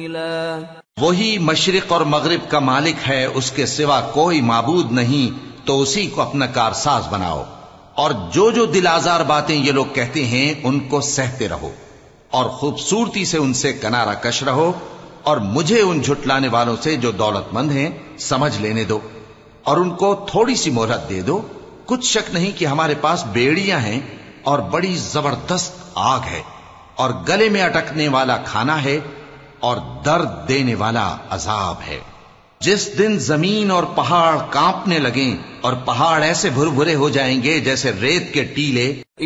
वही मशरिक और मगरिब का मालिक है, उसके सिवा कोई माबूद नहीं, तो उसी को अपना कारसाज बनाओ। और जो दिल आजार बातें ये लोग कहते हैं उनको सहते रहो और खूबसूरती से उनसे किनारा कश रहो, और मुझे उन झुटलाने वालों से जो दौलतमंद हैं समझ लेने दो और उनको थोड़ी सी मोहलत दे दो। कुछ शक नहीं कि हमारे पास बेड़ियां हैं और बड़ी जबरदस्त आग है और गले में अटकने वाला खाना है और दर्द देने वाला अजाब है। जिस दिन जमीन और पहाड़ कांपने लगें और पहाड़ ऐसे भुरभुरे हो जाएंगे जैसे रेत के टीले,